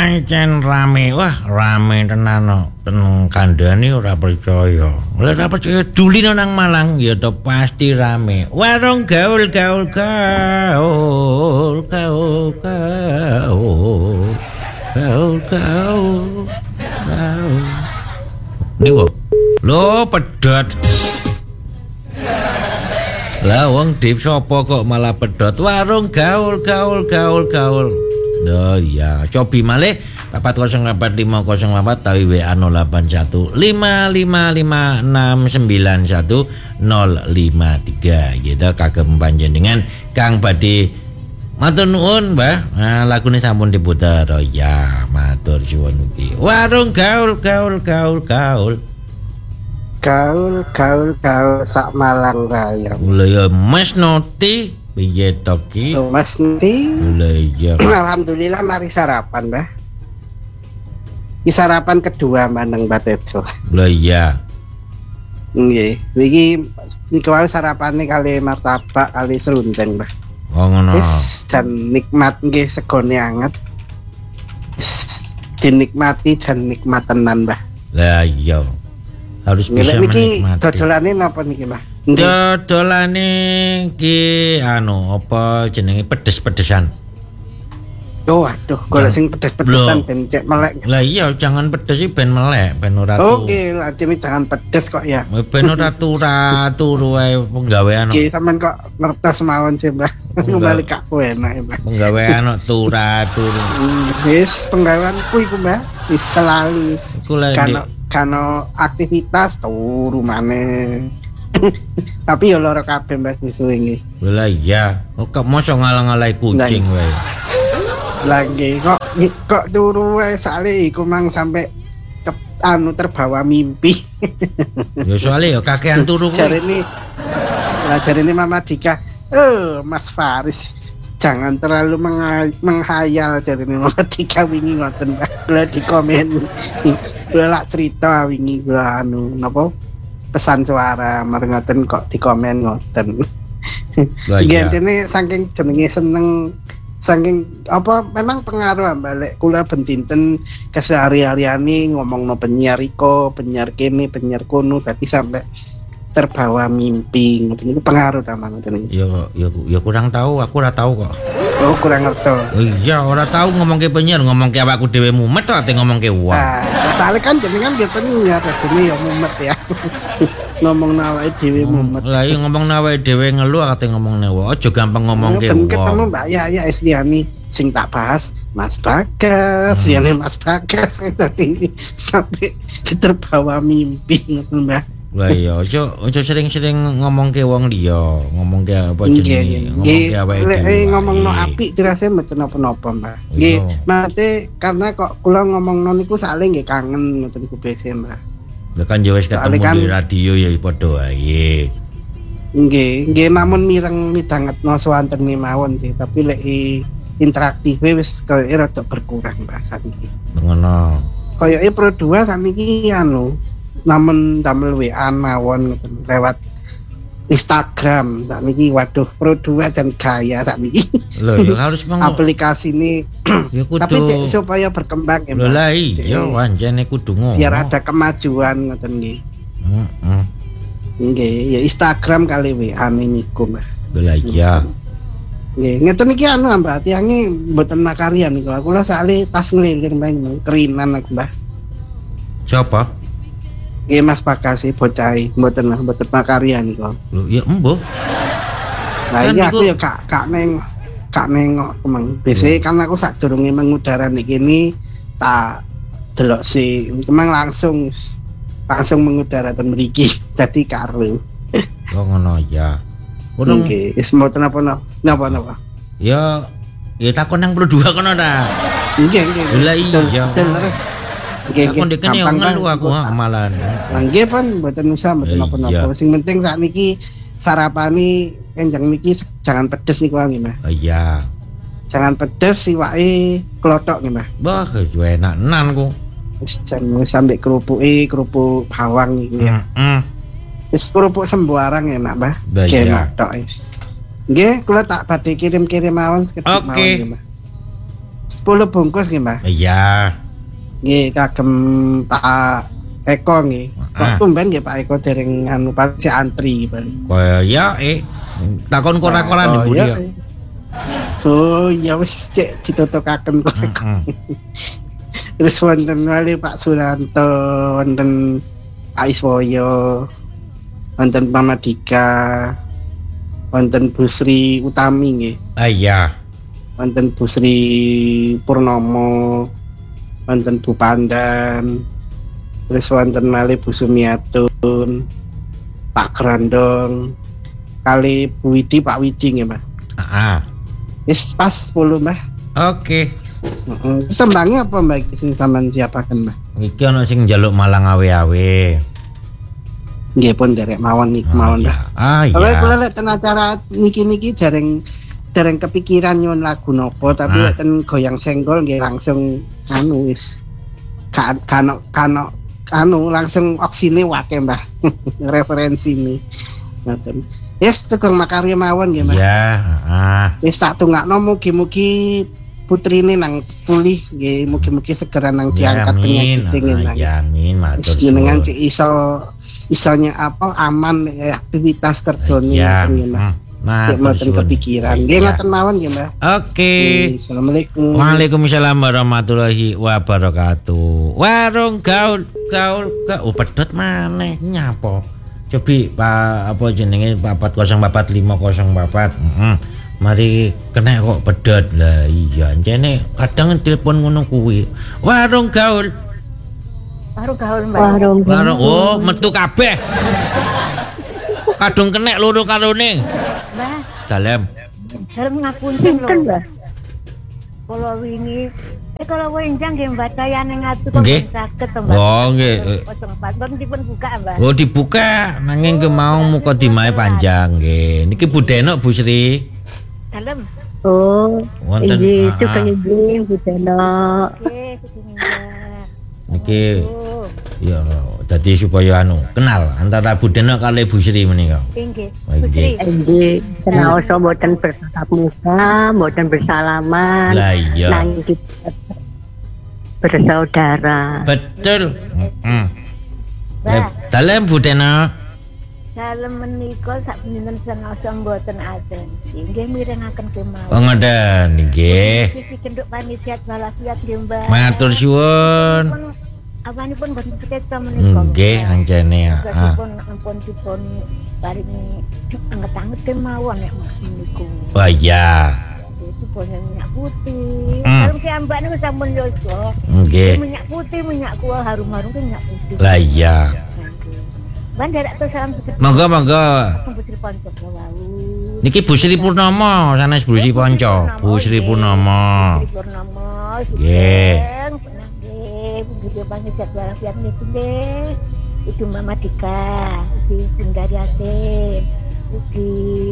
pancen rame. Wah, rame tenan no. Tenang kandhani ora percaya. Ora percaya duli nang Malang ya to pasti rame. Warung gaul. Niku. Lho pedhot. Lah wong dip sapa kok malah pedhot warung gaul. Oh iya, cobi malih 4085084 tawi WA 08155691 gitu kagem panjenengan Kang badhe matur nuwun Mbah. Nah, lagune sampun diputer. Oh ya, matur suwun ugi. Warung gaul. Gaul sak Malang raya. Lha ya Mas Noti piye to ki? Mas Noti. Lha iya. Alhamdulillah mari sarapan, Mbah. Iki sarapan kedua maneng Batejo. Lha iya. Nggih, iki wae sarapane kali martabak kali serundeng, Mbah. Oh ngono. Wis jan nikmat nggih segone anget. Dinikmati jan nikmat tenan, Mbah. Lah iya. Harus bisa menikmati. Dodolane napa niki, Mbah? Dodolane ki apa jenenge pedes-pedesan. Oh, aduh, golek sing pedes-pedesan ben cek melek. Lah iya, jangan pedes iki ben melek, ben ora tuh. Oke, lajeng jangan pedes kok ya. Ben ora turu wae penggawean. Iki sampean kok ngertos mawon sih, Mbah. Kembali kak kowe enak, Mbah. Penggawean turu. Wis penggaweanku iku, Mbah. Wis selalu wis. Kano aktivitas turu maneh. Tapi ya lara kabeh Mbah suwe iki. Lah iya, kok mosok ngalang-alai kucing wae. Lagi kok turu wae sale iku mang sampai terbawa mimpi. Ya soalnya ya kakean turu kuwi. Jarene Mama Dika, Mas Faris jangan terlalu menghayal jarene Mama Dika wingi ngoten. Kula di komen. Kula lak cerita wingi kula napa pesan suara marengoten kok di komen ngoten. Gentene saking jenenge seneng saking apa memang pengaruh balik kula bentinten kesehari-hariane ngomongno penyiar iko, penyiar kene, penyiar kono dadi sampai terbawa mimpi ngoten niku pengaruh ta ngoten niku. Ya kurang tahu, aku ora tahu kok. Oh, kurang ngerti. Iya, ora tahu ngomongke penyiar, ngomongke awakku dhewe mumet ate ngomongke wong. Soale kan jenengan nggih penyiar dadi ya mumet ya. Ngomong awake dhewe mumet. Lah iya ngomong awake dhewe ngeluh ate ngomongne wong. Aja gampang ngomongke wong. Ketemu Mbak ya Estiani sing tak bahas Mas Bagas, ya Mas Bagas dadi sampai terbawa mimpi ngoten Mbak. Lah iya aja sering-sering ngomongke wong liya, ngomongke apa jenenge, ngomongke awake dhewe. Ngomongno apik dirase mboten napa-napa, Mbak. Nggih, mate karena kok kula ngomongno niku sakle nggih kangen ngoten niku biasa, Mbak. Lah kan ya wis ketemu di radio ya padha wae. Nggih, namun mireng midhangetno swantene mawon sih, tapi lek interaktife wis kaya rada berkurang, Mbak, sakniki. Ngono. Kayake Pro 2 sakniki namun damel WA mawon lewat Instagram sakniki waduh Pro 2 jan gaya sakniki. Lho ya harus aplikasi ini ya kudu tapi supaya berkembang ya. Lho lah iya wancene kudu ngono. Biar ada kemajuan ngoten nggih. Heeh. Nggih, ya Instagram kali WA niku, Mbak. Lho iya. Nggih, ngeten iki Mbak, tiange mboten makarian niku. Kula sakle tas ngelilir main kerinan aku, Mbak. Siapa? Nggih Mas Bagas bocah mboten makarian niku. Lho ya embuh. Lah iya aku ya kak nengok kemang. Biasanya kan aku sadurunge mengudara niki ini tak delok si kemang langsung mengudara ten mriki. Dadi karo. Oh ngono ya. Oke, wis mboten napa. Ya takon nang Pro 2 kono ta. Nggih. Lah iya. Terus Aku ndekne ngelu aku amalan. Nggih pun mboten usah mboten napa-napa. Sing penting sakniki sarapane enjang niki jangan pedes niku nggih, Mas. Oh iya. Jangan pedes iwake klothok nggih, Mas. Wah, wis enak-enan ku. Wis sampe kerupuk bawang iki ya. Wis kerupuk sembarang enak, Mbah. Enak tok wis. Nggih, kula tak badhe kirim-kirim mawon sekedhik mawon nggih, Mas. 10 bungkus nggih, Mbah. Iya. Nggih, kagem Pak Eko nggih. Kok tumben nggih Pak Eko dereng anu si antri paling. Kaya takon korak-koran di budi ya. Oh, ya wis cek ditutukaken kok. Terus wonten wali Pak Suranto, wonten Pak Iswoyo, wonten Pamadika, wonten Bu Sri Utami nggih. Iya. Wonten Bu Sri Purnomo, wonten Bu Pandan, terus wonten malih Bu Sumiatun, Pak Grandong, kali Bu Widi, Pak Widi nggih, Mbah. Heeh. Wis pas 10, Mbah. Oke. Tembangnya apa Mbak sing sampean siapaken, Mbah? Iki ana sing njaluk Malang awe-awe. Nggih pun derek mawon niku mawon, Mbah. Kalau kula lek ten acara niki jareng kepikiran nyuwun lagu nopo, tapi lek ten goyang senggol nggih langsung anu wis kano langsung oksine wake, Mbah. Referensi ini. Ngoten. Yes, tukang makarya mawon nggih, Mbah. Iya, heeh. Wis tak tungakno mugi-mugi putrine nang pulih nggih, mugi-mugi segera nang diangkat penyakitnya nang. Ya amin, matur suwun. Jenengan cek isonya apa aman aktivitas kerjane ngoten nggih, Mbah. Cek mboten kepikiran. Nggih ngoten mawon nggih, Mbah. Oke. Assalamualaikum. Waalaikumsalam warahmatullahi wabarakatuh. Warung gaul pedhot maneh nyapa. Cobi Pak apa jenenge 4044504. Mari kena kok pedhot. Lah iya encene kadang telepon ngono kuwi. Warung gaul. Mbak. Warung oh metu kabeh. Kadung kenek loro karone. Mbah. Dalem. Dalem ngapunten lho. Mbah. Kalau wingi kalau wenjang nggih Mbak tayane ngatu kok saged to Mbak. Oh nggih. 04 pun dipun buka Mbak. Oh dibuka nanging ke mau mukadimah panjang nggih. Niki Budeno Bu Sri. Dalem. Oh. Wonten sugeng nggih Budeno. Nggih, sugeng Mbak. Niki ya dadi supaya kenal antara Budeno kali Bu Sri menika. Nggih. Nggih, senaos mboten bertatap muka, mboten bersalaman. Lah iya. Nang kita bersaudara. Betul. Heeh. Dalem Budeno. Dalem menika sak pinten senaos mboten aten. Nggih mirengaken kemawon. Oh ngoten nggih. Iki cenduk panitia walafiat nggih Mbak. Matur suwun. Awanipun boten seketa menika. Nggih, ancene Ampun dipun paringi anget-anget kemawon nek niku. Oh iya. Itu punya minyak putih. Kalau kiambak niku sampun yoso. Nggih. Minyak putih, minyak kuah harum-harum ke minyak putih. Lah iya. Ban dadak to salam sedherek. Monggo. Bu Sri Ponco wau. Niki Bu Sri Purnomo, sanes Bu Sri Ponco. Bu Sri Purnomo. Nggih. Video panitia walafiat niku nggih. Itu Mama Dika, di Sundari Asin, di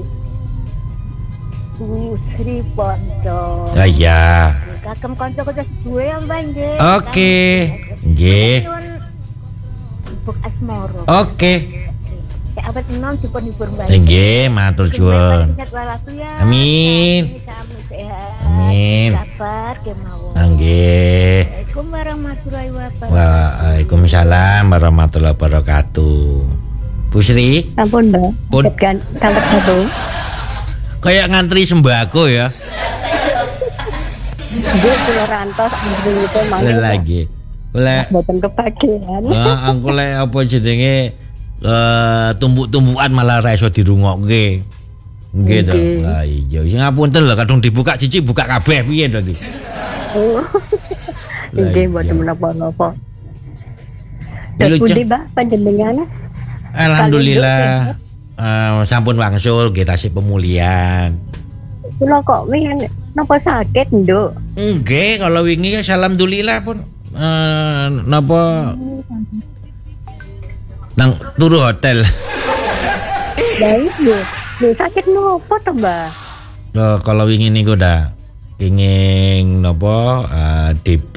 Bu Sri Ponco. Ah iya. Kagem kanca-kanca duwe ya Mbak nggih. Oke. Nggih. Buk asmoro. Oke. Awet enom dipun hibur Mbak. Nggih, matur suwun. Amin. Amin. Sabar kemawon. Nggih. Assalamualaikum warahmatullahi wabarakatuh. Waalaikumsalam warahmatullahi wabarakatuh. Bu Sri? Ampun, Mbak. Pun. Kalep satu. Kayak ngantri sembako ya. Nggih kula rantos antri itu mangke. Lagi. Oleh mboten kebagian. aku lek apa jenenge tumbuk-tumbukan malah ra iso dirungokke. Nggih to. Lah iya, sing ngapunten lho kadung dibuka cici buka kabeh piye to iki. Oh. Nggih mboten menapa-napa. Pundi Mbak panjenengan? Alhamdulillah. Sampun wangsul nggih tasih pemulihan. Kula kok wingi napa sakit, Nduk? Nggih, kalau wingi ya alhamdulillah pun napa nang turu hotel. Lah iya, lho sakit napa to, Mbak? Kalau wingi niku dah ingin napa DB.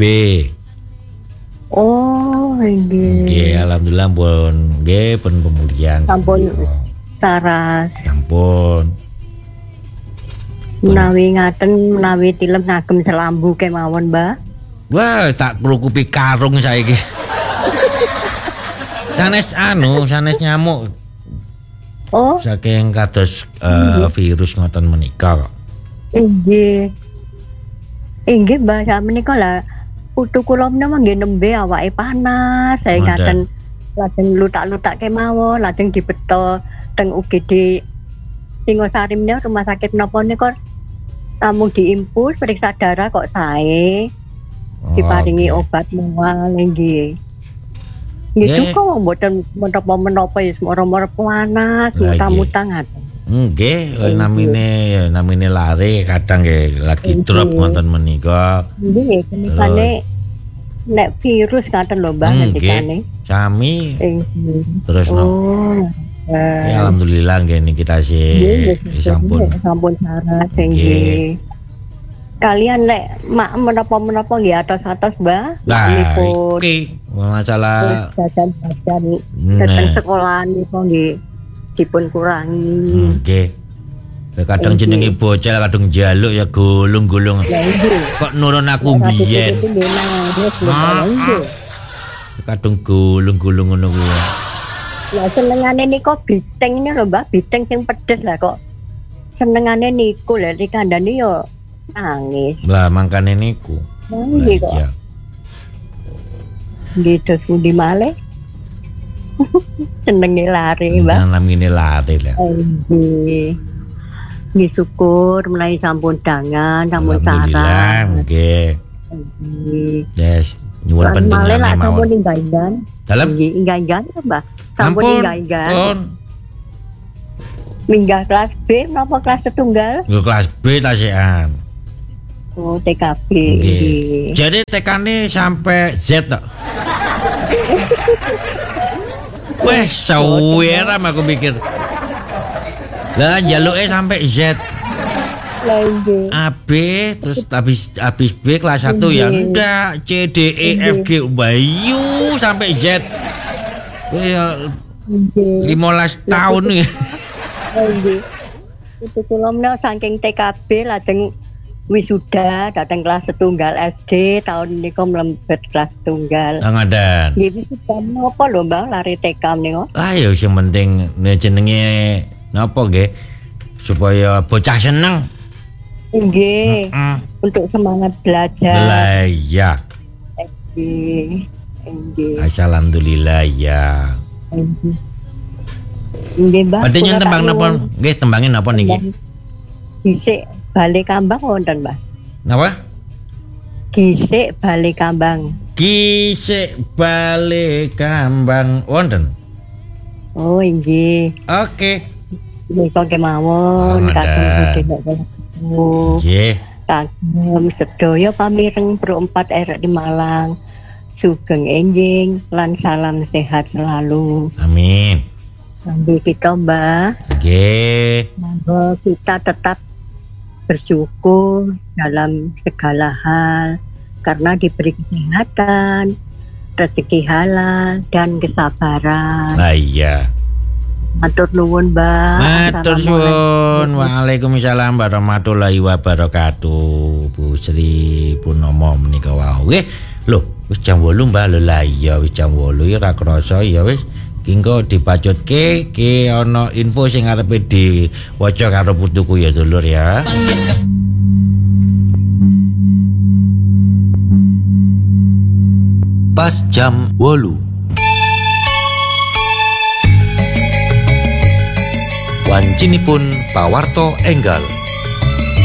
Oh, nggih. Nggih, alhamdulillah pun nggih pun pemulihan. Sampun saras. Sampun. Menawi ngaten menawi tilem ngagem selambu kemawon, Mbah. Wah, tak klukupi karung saiki. Sanes nyamuk. Oh, Saking kados virus ngoten menika kok. inggih. Inggih, Mbah, sakmenika lah putu kula menawa nggih nembe awake panas, saya ngaten lajeng lutak-lutak kemawon, lajeng dibeto teng UGD Singosari menika rumah sakit napa nika namung diimpus periksa darah kok sae. Diparingi obat mual nggih. Nggih kok mboten menapa-menapa ya moro-moro panas, mutam-mutang ngaten. Nggih, namine lare kadang nggih lagi drop ngoten menika. Nggih, kenikane nek virus ngaten lho Mbah ngendikane. Sami. Terus ya, alhamdulillah nggih niki tasih sampun sarat nggih. Kalian nek mak menapa-menapa nggih atos-atos Mbah. Nah, iki masalah jajan-jajan datang sekolahan niku nggih dipun kurangi. Nggih. Kadang jenenge bocah kadang njaluk ya gulung-gulung. Kok nurun aku biyen. Kadang gulung-gulung ngono kuwi. Lah senengane niku biteng ini lho Mbak, biteng sing pedes lah kok. Senengane niku lha dikandani yo nangis. Lah mangkane niku. Nangis kok. Gitu pundi malih. Senenge lari, Mbak. Namine lari lah. Nggih. Nggih syukur menawi sampun dangan, sampun sarat. Nggih. Yes, nyuwun pendengar mawon. Dalam inggan Mbak. Sampun inggan. Minggah kelas B napa kelas setunggal? Yo kelas B tasekan. Oh, TKB. Nggih. Jadi TK-ne sampai Z tok. Wes saweram aku pikir. Lah njaluke sampai Z. AB terus habis B kelas 1 ya ndak C D E F G bayu sampai Z. Ya 15 tahun ya. Nggih. Itu kula menawa saking TKB lajeng wisuda datang kelas setunggal SD tahun niku mlebet kelas setunggal. Ngadan. Nggih wisuda napa lho Mbak lari TK niku? Lah ya sing penting jenenge napa nggih supaya bocah seneng. Nggih. Untuk semangat belajar. Lah iya. Nggih. Alhamdulillah ya. Nggih, Mbak. Berarti nyen tembang napa? Nggih, tembangin napa niki? Gisik bali kambang wonten, Mbak. Napa? Gisik bali kambang. Gisik bali kambang wonten. Oh, nggih. Oke. Nika kemawon kagem budhe nggih. Kagem sedaya pamireng Pro 4 RRI Malang. Sugeng enjing lan salam sehat selalu. Amin. Sambil kita Mbak. Nggih. Monggo kita tetap bersyukur dalam segala hal karena diberi kesehatan, rezeki halal dan kesabaran. Lah iya. Matur nuwun, Mbak. Matur suwun. Waalaikumsalam warahmatullahi wabarakatuh. Bu Sri Purnomo menika wau. Nggih. Lho, wis jam 8 Mbak. Lho lah iya wis jam 8 ya ora krasa ya wis. Ki engko dipacutke ki ana info sing arepe diwaca karo putuku ya dulur ya. Pas jam 8. Wancinipun pawarto enggal.